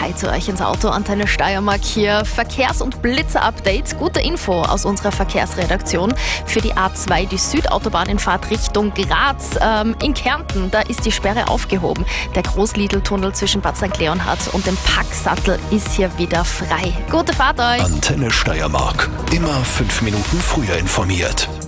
Hi zu euch ins Auto, Antenne Steiermark hier. Verkehrs- und Blitzer-Update. Gute Info aus unserer Verkehrsredaktion. Für die A2, die Südautobahn in Fahrtrichtung Graz. In Kärnten, da ist die Sperre aufgehoben. Der Großlidl-Tunnel zwischen Bad St. Leonhard und dem Packsattel ist hier wieder frei. Gute Fahrt euch! Antenne Steiermark. Immer 5 Minuten früher informiert.